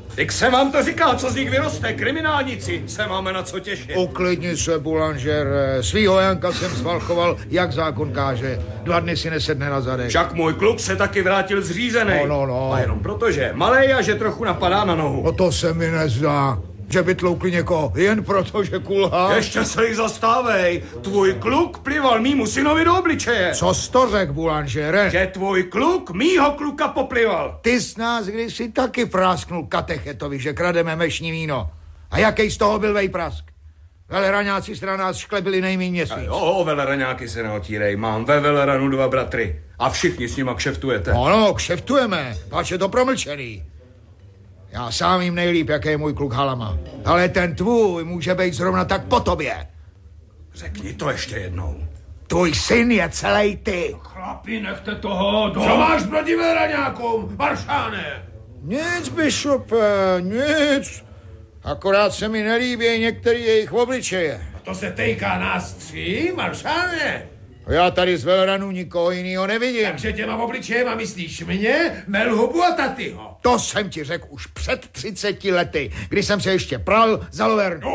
Tak jsem vám to říkal, co z nich vyroste. Kriminálníci, se máme na co těšit. Uklidni se, Boulanger. Svýho Janka jsem svalchoval, jak zákon káže. 2 dny si nesedne na zadek. Však můj kluk se taky vrátil zřízený. No. A jenom proto, že je malej a že trochu napadá na nohu. No to se mi nezdá. Že by tloukli někoho jen proto, že kulhá. Ještě se jich zastávej. Tvůj kluk plival mýmu synovi do obličeje. Co jsi to řek, Boulangere? Že tvůj kluk mýho kluka poplival. Ty s nás kdysi taky prásknul katechetovi, že krademe mešní víno. A jaký z toho byl vejprask? Veleraňáci z nás šklebili nejmíň měsíc. Jo, veleraňáky se neotírej. Mám ve Veleranu 2 bratry. A všichni s nima kšeftujete. No, kšeftujeme. Pač je to promlčený. Já sám jim nejlíp, jaký je můj kluk Halama. Ale ten tvůj může být zrovna tak po tobě. Řekni to ještě jednou. Tvůj syn je celý ty. Chlapi, nechte toho do... Co máš proti veleraňákům, Maršáne? Nic, bišope, nic. Akorát se mi nelíbí některý jejich obličeje. To se týká nás 3, Maršáne. Já tady z Veleranu nikoho jinýho nevidím. Takže těma obličejema myslíš mě, Melhubu a Tatyho? To jsem ti řekl už před 30 lety, kdy jsem se ještě pral za Lovernu.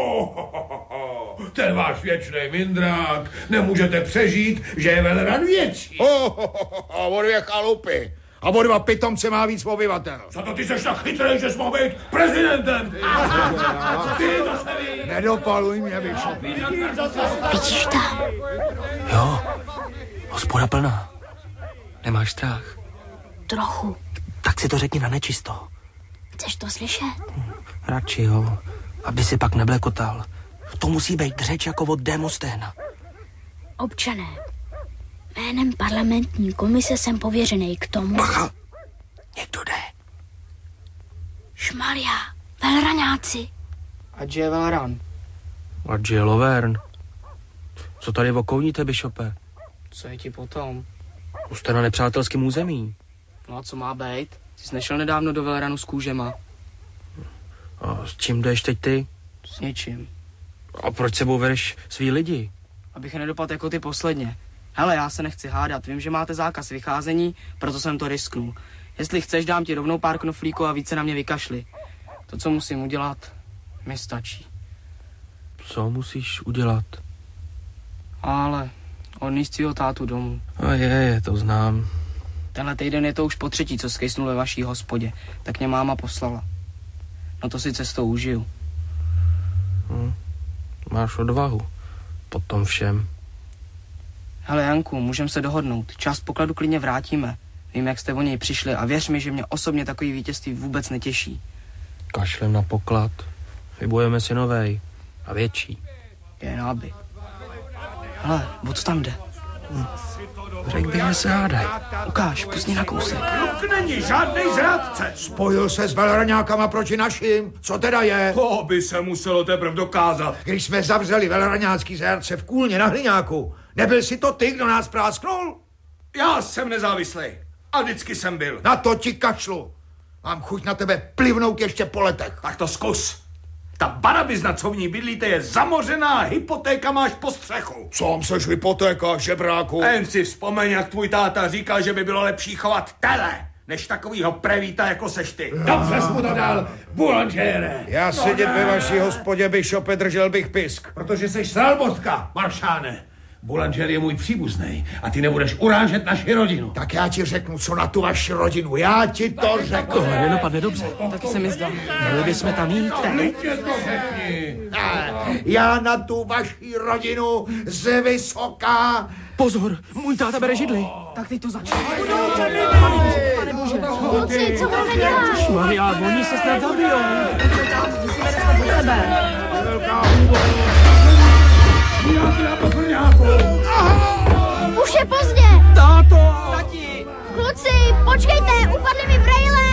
Ten váš věčnej mindrák. Nemůžete přežít, že je Veleran větší. A o 2 chalupy. A o 2 pitomce má víc obyvatel. Za to ty seš tak chytrý, že jsi mohl být prezidentem. Ty to se ví. Nedopaluj mě, bišope. Vidíš tam? Jo, hospoda plná. Nemáš strach? Trochu. Tak si to řekni na nečisto. Chceš to slyšet? Radši jo, aby si pak neblekotal. To musí být řeč jako od Demosténa. Občané, jménem parlamentní komise jsem pověřený k tomu... Bacha, někdo jde. Šmaria, veleraňáci. Ať je Veleran. Ať je Lovern. Co tady okouníte, bišope? Co je ti potom? Už jste na nepřátelském území. No a co má být? Jsi nešel nedávno do Veleranu s kůžema. A s čím jdeš teď ty? S ničím. A proč sebou vedeš svý lidi? Abych nedopadl jako ty posledně. Hele, já se nechci hádat, vím, že máte zákaz vycházení, proto jsem to risknul. Jestli chceš, dám ti rovnou pár knoflíků a více na mě vykašli. To, co musím udělat, mi stačí. Co musíš udělat? Ale odníst svýho tátu domů. A to znám. Tenhle týden je to už po 3, co skejsnul ve vaší hospodě, tak mě máma poslala. No to si cestou užiju. Máš odvahu. Po tom všem. Hele, Janku, můžeme se dohodnout. Část pokladu klidně vrátíme. Vím, jak jste o něj přišli a věř mi, že mě osobně takový vítězství vůbec netěší. Kašlem na poklad. Vybojeme si novej. A větší. Jen aby. Hele, o co tam jde? Řekl bych, že se hádaj. Ukáž, pust mě na kousek. Kluk není žádnej zrádce. Spojil se s veleraňákama proti našim. Co teda je? To by se muselo teprve dokázat. Když jsme zavřeli veleraňácký zrádce v Kůlně na Hliňáku, nebyl si to ty, kdo nás prásknul? Já jsem nezávislý. A vždycky jsem byl. Na to ti kašlu. Mám chuť na tebe plivnout ještě po letech. Tak to zkus. Ta barabizna, co v ní bydlíte, je zamořená, hypotéka máš po střechu. Co seš hypotéka, žebráku? Jen si vzpomeň, jak tvůj táta říkal, že by bylo lepší chovat tele, než takovýho prevíta, jako seš ty. Dobře jsi mu to dal, Boulangere. Já sedět ve vaší hospodě, bišope, držel bych pisk. Protože jsi sralbotka, Maršáne. Boulanger je můj příbuznej a ty nebudeš urážet naši rodinu. Tak já ti řeknu, co na tu vaši rodinu. Já ti to řeknu. Tohle nedopadne dobře. Taky se mi zdá. Měli bychom tam jít. Klidně to řekni. Já na tu vaši rodinu z vysoká. Pozor, můj táta bere židli. Tak teď to začne. Kluci, co budeme dělat? Maria, oni se snad zabijou. Musíme dostat do sebe. Už je pozdě! Táto! Tati! Kluci, počkejte, upadly mi brejle!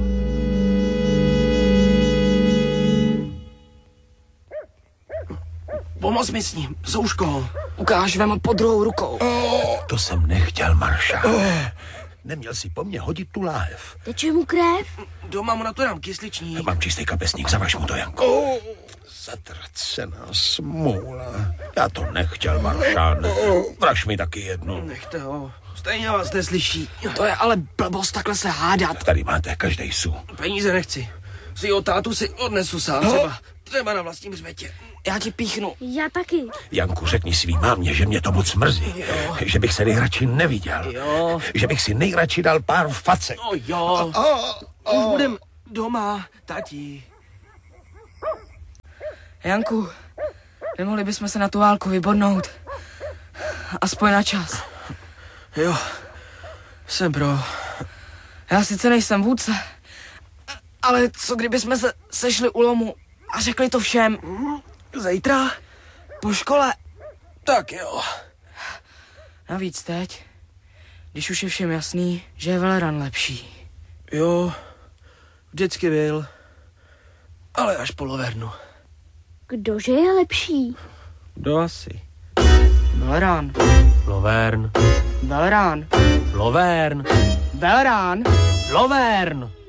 Pomoz mi s ním, Zouško. Ukáž vám pod druhou rukou. To jsem nechtěl, Marša. Neměl si po mně hodit tu láhev. Teče mu krev? Doma mu na to dám kysličník. Mám čistý kapesník, zavaž mu to, Janko. Zatracená smůla. Já to nechtěl, Maršán. Vraž mi taky jednu. Nechte ho. Stejně vás neslyší. To je ale blbost takhle se hádat. Tady máte každej su. Peníze nechci. si o tátu si odnesu sám třeba na vlastním hřbetě. Já ti píchnu. Já taky. Janku, řekni svý mámě, že mě to moc mrzí. Jo. Že bych se nejradši neviděl. Jo. Že bych si nejradši dal pár facek. No jo. Už budem doma, tati. Janku, nemohli bychom se na tu válku vybodnout. Aspoň na čas. Jo, Sebro. Já sice nejsem vůdce, ale co kdyby jsme se sešli u lomu a řekli to všem? Zítra? Po škole? Tak jo. Navíc teď, když už je všem jasný, že je Veleran lepší. Jo, vždycky byl. Ale až po Lovernu. Kdože je lepší? Kdo asi? Veleran. Lovern. Veleran. Lovern. Veleran. Lovern.